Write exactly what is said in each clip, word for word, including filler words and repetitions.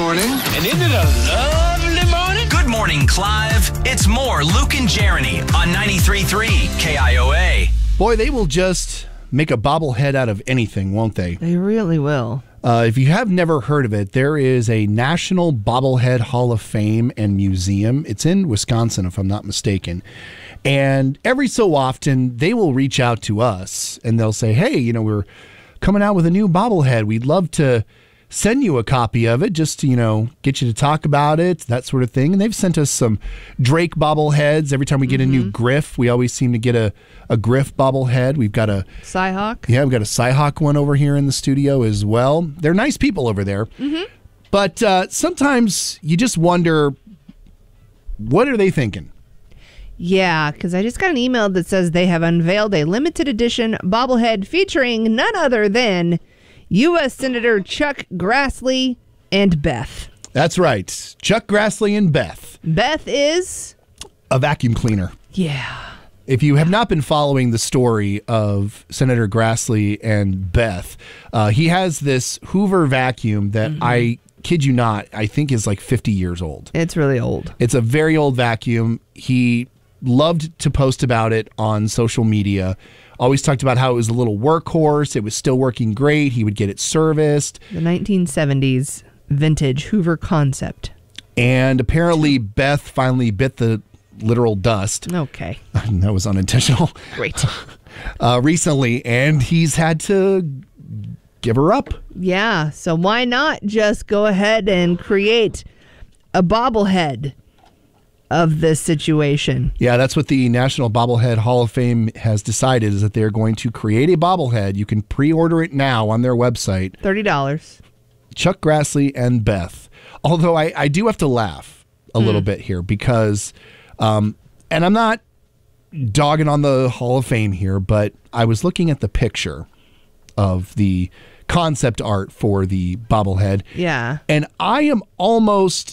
morning. And isn't it a lovely morning? Good morning, Clive. It's more Luke and Jeremy on ninety-three point three K I O A. Boy, they will just make a bobblehead out of anything, won't they? They really will. Uh, if you have never heard of it, there is a National Bobblehead Hall of Fame and Museum. It's in Wisconsin, if I'm not mistaken. And every so often, they will reach out to us and they'll say, hey, you know, we're coming out with a new bobblehead. We'd love to send you a copy of it just to, you know, get you to talk about it, that sort of thing. And they've sent us some Drake bobbleheads. Every time we get mm-hmm. a new Griff, we always seem to get a, a Griff bobblehead. We've got a Cyhawk. Yeah, we've got a Cyhawk one over here in the studio as well. They're nice people over there. Mm-hmm. But uh, sometimes you just wonder, what are they thinking? Yeah, because I just got an email that says they have unveiled a limited edition bobblehead featuring none other than U S Senator Chuck Grassley and Beth. That's right. Chuck Grassley and Beth. Beth is? A vacuum cleaner. Yeah. If you have not been following the story of Senator Grassley and Beth, uh, he has this Hoover vacuum that mm-hmm. I kid you not, I think is like fifty years old. It's really old. It's a very old vacuum. He loved to post about it on social media. Always talked about how it was a little workhorse. It was still working great. He would get it serviced. The nineteen seventies vintage Hoover concept. And apparently Beth finally bit the literal dust. Okay. That was unintentional. Great. uh, recently, and he's had to give her up. Yeah, so why not just go ahead and create a bobblehead of this situation? Yeah, that's what the National Bobblehead Hall of Fame has decided, is that they're going to create a bobblehead. You can pre-order it now on their website. thirty dollars. Chuck Grassley and Beth. Although I, I do have to laugh a mm. little bit here because, um, and I'm not dogging on the Hall of Fame here, but I was looking at the picture of the concept art for the bobblehead. Yeah. And I am almost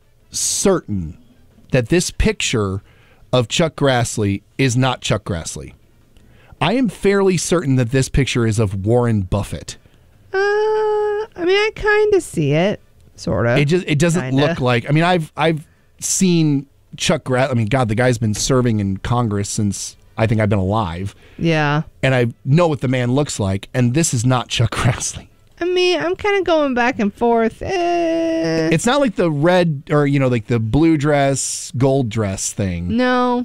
certain that this picture of Chuck Grassley is not Chuck Grassley. I am fairly certain that this picture is of Warren Buffett. Uh, I mean, I kind of see it, sort of. It just it doesn't kinda. look like. I mean, I've I've seen Chuck Grassley. I mean, God, the guy's been serving in Congress since I think I've been alive. Yeah. And I know what the man looks like, and this is not Chuck Grassley. I mean, I'm kind of going back and forth. Eh. It's not like the red or, you know, like the blue dress, gold dress thing. No.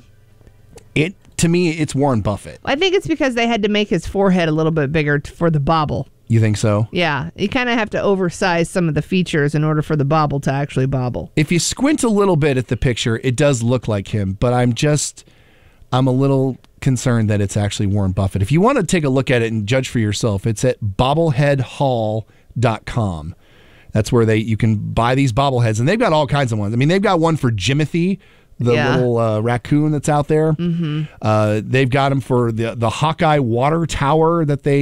It to me, it's Warren Buffett. I think it's because they had to make his forehead a little bit bigger t- for the bobble. You think so? Yeah. You kind of have to oversize some of the features in order for the bobble to actually bobble. If you squint a little bit at the picture, it does look like him, but I'm just, I'm a little concerned that it's actually Warren Buffett. If you want to take a look at it and judge for yourself, it's at bobblehead hall dot com. That's where they you can buy these bobbleheads, and they've got all kinds of ones. I mean, they've got one for Jimothy, the yeah. little uh, raccoon that's out there. Mm-hmm. Uh, they've got them for the the Hawkeye water tower that they